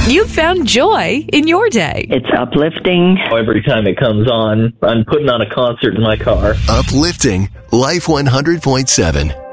you've found joy in your day. It's uplifting. Every time it comes on, I'm putting on a concert in my car. Uplifting Life 100.7.